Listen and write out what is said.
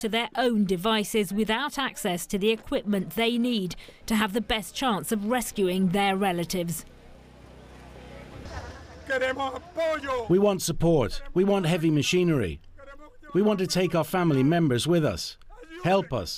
to their own devices without access to the equipment they need to have the best chance of rescuing their relatives. We want support. We want heavy machinery. We want to take our family members with us. Help us.